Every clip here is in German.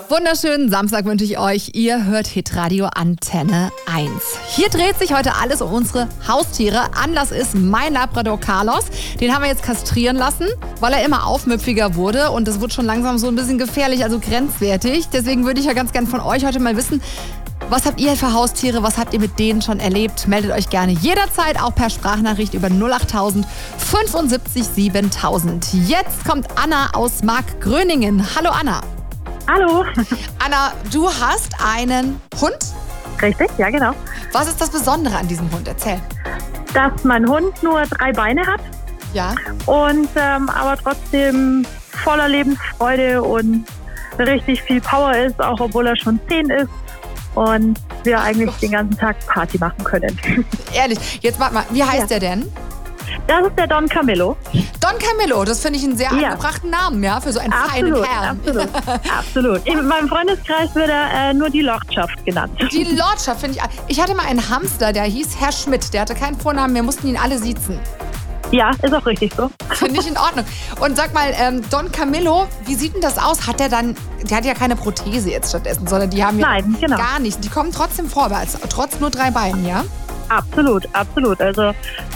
Wunderschönen Samstag wünsche ich euch. Ihr hört Hitradio Antenne 1. Hier dreht sich heute alles um unsere Haustiere. Anlass ist mein Labrador Carlos. Den haben wir jetzt kastrieren lassen, weil er immer aufmüpfiger wurde. Und das wird schon langsam so ein bisschen gefährlich, also grenzwertig. Deswegen würde ich ja ganz gern von euch heute mal wissen, was habt ihr für Haustiere? Was habt ihr mit denen schon erlebt? Meldet euch gerne jederzeit, auch per Sprachnachricht über 08000 75 7000. Jetzt kommt Anna aus Markgröningen. Hallo Anna. Hallo. Anna, du hast einen Hund? Richtig, ja genau. Was ist das Besondere an diesem Hund? Erzähl. Dass mein Hund nur 3 Beine hat Ja. und aber trotzdem voller Lebensfreude und richtig viel Power ist, auch obwohl er schon 10 ist und wir eigentlich den ganzen Tag Party machen können. Ehrlich, jetzt warte mal, wie heißt der denn? Das ist der Don Camillo. Don Camillo, das finde ich einen sehr angebrachten Namen, ja, für so einen feinen Kerl. Absolut. In meinem Freundeskreis wird er nur die Lordschaft genannt. Die Lordschaft finde ich. Ich hatte mal einen Hamster, der hieß Herr Schmidt. Der hatte keinen Vornamen, wir mussten ihn alle siezen. Ja, ist auch richtig so. Finde ich in Ordnung. Und sag mal, Don Camillo, wie sieht denn das aus? Der hat ja keine Prothese jetzt stattdessen, sondern die haben ja gar nichts. Die kommen trotzdem vorwärts, trotz nur 3 Beinen, ja? Absolut, absolut. Also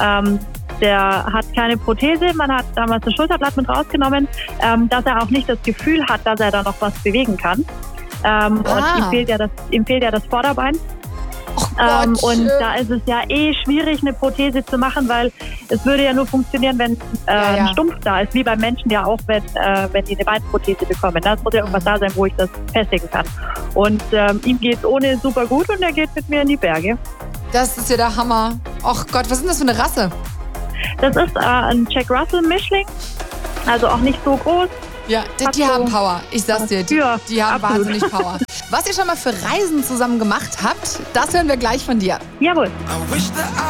der hat keine Prothese, man hat damals das Schulterblatt mit rausgenommen, dass er auch nicht das Gefühl hat, dass er da noch was bewegen kann. Und ihm fehlt ja das Vorderbein. Und da ist es ja schwierig, eine Prothese zu machen, weil es würde ja nur funktionieren, wenn ein Stumpf da ist, wie beim Menschen ja auch, wenn die eine Beinprothese bekommen. Da muss ja irgendwas da sein, wo ich das festigen kann. Und ihm geht es ohne super gut und er geht mit mir in die Berge. Das ist ja der Hammer. Och Gott, was ist denn das für eine Rasse? Das ist ein Jack Russell Mischling, also auch nicht so groß. Ja, die haben Power. Ich sag's dir, die haben wahnsinnig Power. Was ihr schon mal für Reisen zusammen gemacht habt, das hören wir gleich von dir. Jawohl.